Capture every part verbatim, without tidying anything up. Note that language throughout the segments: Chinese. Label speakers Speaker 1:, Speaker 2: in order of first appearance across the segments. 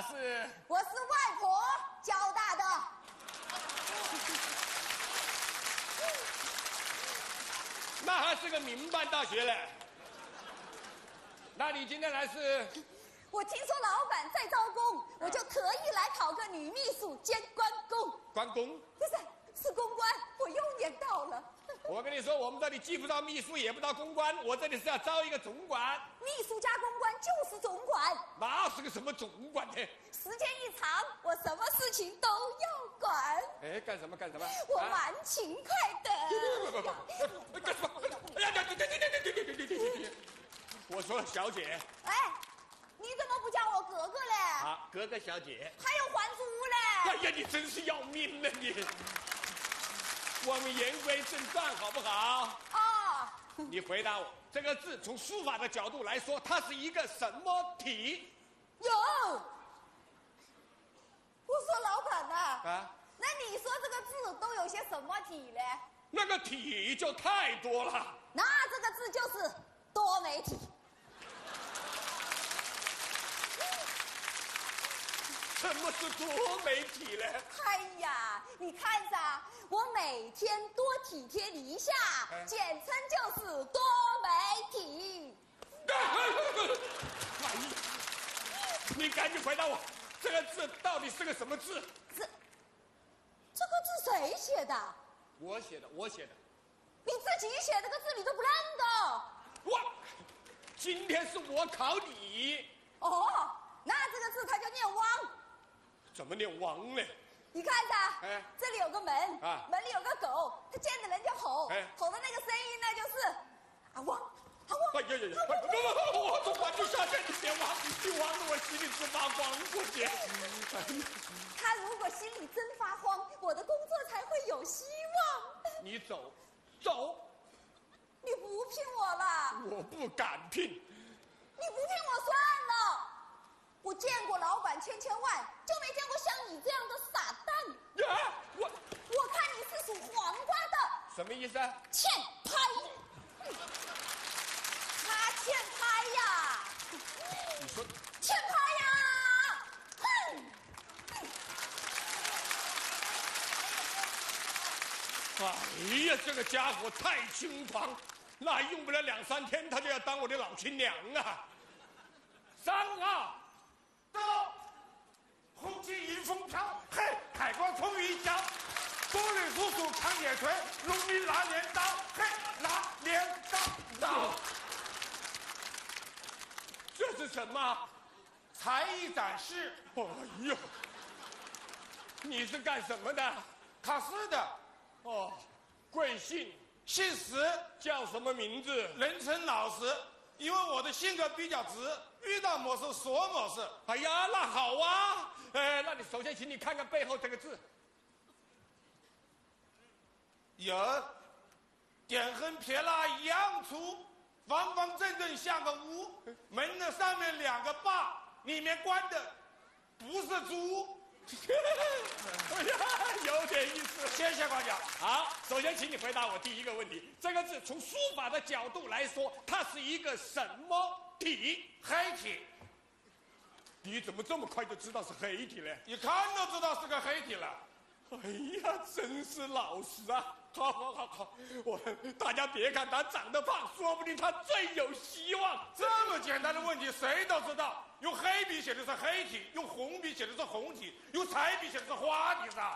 Speaker 1: 大是？
Speaker 2: 我是外婆教大的。
Speaker 1: 那还是个民办大学嘞。那你今天来是？
Speaker 2: 我听说老板在招工，我就特意来考个女秘书兼关公。
Speaker 1: 关公？
Speaker 2: 不是，是公关，我又念到了。
Speaker 1: 我跟你说，我们这里既不招秘书，也不招公关，我这里是要招一个总管。
Speaker 2: 秘书加公关就是总管。
Speaker 1: 那是个什么总管呢？
Speaker 2: 时间一长，我什么事情都要管。
Speaker 1: 哎，干什么干什么？
Speaker 2: 我蛮勤快的。
Speaker 1: 不不不，干什么？哎呀，对对对对对对对对对对！我说小姐。
Speaker 2: 哎，你怎么不叫我哥哥嘞？
Speaker 1: 啊，哥哥小姐。
Speaker 2: 还有还珠嘞？
Speaker 1: 哎呀，你真是要命了你！我们言归正传，好不好？
Speaker 2: 啊！
Speaker 1: 你回答我，这个字从书法的角度来说，它是一个什么体？
Speaker 2: 有。我说老板呐、啊，
Speaker 1: 啊，
Speaker 2: 那你说这个字都有些什么体嘞？
Speaker 1: 那个体就太多了。
Speaker 2: 那这个字就是多媒体。
Speaker 1: 什么是多媒体呢？
Speaker 2: 哎呀，你看噻，我每天多体贴你一下，
Speaker 1: 哎、
Speaker 2: 简称就是多媒体。
Speaker 1: 哎呀，你赶紧回答我，这个字到底是个什么字？
Speaker 2: 这这个字谁写的？
Speaker 1: 我写的，我写的。
Speaker 2: 你自己写这个字你都不认得？
Speaker 1: 我今天是我考你。
Speaker 2: 哦，那这个字它就念汪。
Speaker 1: 怎么念汪呢？
Speaker 2: 你看噻，
Speaker 1: 哎，
Speaker 2: 这里有个门，
Speaker 1: 啊，
Speaker 2: 门里有个狗，它见着人就吼，
Speaker 1: 哎，
Speaker 2: 吼的那个声音呢就是啊汪，啊汪。
Speaker 1: 哎呀呀呀！不不不，我总管就下去，你别汪，你汪得我心里直发慌过去。
Speaker 2: 他如果心里真发慌，我的工作才会有希望。
Speaker 1: 你走，走。
Speaker 2: 你不聘我了？
Speaker 1: 我不敢聘。
Speaker 2: 你不聘我算了。我见过老板千千万，就没见过像你这样的傻蛋。
Speaker 1: 呀，我
Speaker 2: 我看你是属黄瓜的。
Speaker 1: 什么意思啊？
Speaker 2: 欠拍。他欠拍呀。
Speaker 1: 你说
Speaker 2: 欠拍呀。哼。
Speaker 1: 哎呀，这个家伙太轻狂，那用不了两三天，他就要当我的老亲娘啊！三啊，
Speaker 3: 到，红旗迎风飘，嘿，海光冲云霄，多瑞叔叔扛铁锤，农民拿镰刀，嘿，拿镰刀刀。
Speaker 1: 这是什么？
Speaker 3: 才艺展示。
Speaker 1: 哎呦，你是干什么的？
Speaker 3: 考试的。
Speaker 1: 哦，贵姓？
Speaker 3: 姓石，
Speaker 1: 叫什么名字？
Speaker 3: 人称老石，因为我的性格比较直，遇到某事说某事。
Speaker 1: 哎呀，那好啊！哎，那你首先请你看看背后这个字。
Speaker 3: 有，点横撇捺一样粗，方方正正像个屋，门的上面两个把，里面关的不是猪。
Speaker 1: 哎呀，有点意思。
Speaker 3: 谢谢夸奖。
Speaker 1: 好，首先请你回答我第一个问题：这个字从书法的角度来说，它是一个什么体？
Speaker 3: 黑体。
Speaker 1: 你怎么这么快就知道是黑体呢？
Speaker 3: 一看都知道是个黑体了。
Speaker 1: 哎呀，真是老实啊！好好好好，我大家别看他长得胖，说不定他最有希望。
Speaker 3: 这么简单的问题谁都知道，用黑笔写的是黑体，用红笔写的是红体，用彩笔写的是花体的。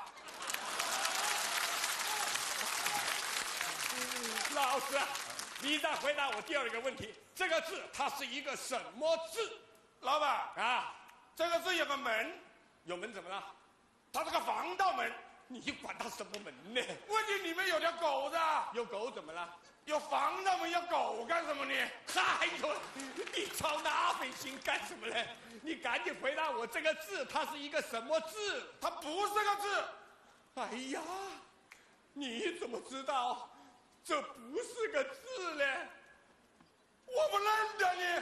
Speaker 1: 老师，你再回答我第二个问题：这个字它是一个什么字？
Speaker 3: 老板
Speaker 1: 啊，
Speaker 3: 这个字有个门，
Speaker 1: 有门怎么了？
Speaker 3: 它是个防盗门。
Speaker 1: 你管它什么门呢？
Speaker 3: 问题里面有条狗子，
Speaker 1: 有狗怎么了？
Speaker 3: 有防盗门，有狗干什么呢？
Speaker 1: 哎呦，你操那份心干什么呢？你赶紧回答我，这个字它是一个什么字？
Speaker 3: 它不是个字。
Speaker 1: 哎呀，你怎么知道这不是个字呢？
Speaker 3: 我不认得你。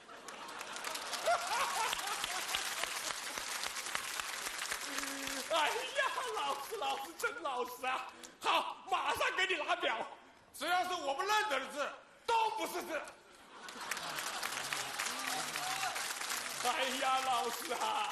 Speaker 1: 哎呀，老师，老师真老实啊！好，马上给你拿表。
Speaker 3: 只要是我不认得的字，都不是字。
Speaker 1: 哎呀，老师啊！